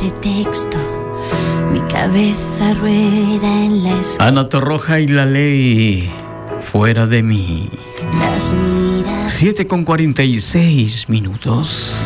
pretexto. Mi cabeza rueda en la esquina. Ana Torroja y la ley fuera de mí. Las miras 7:46.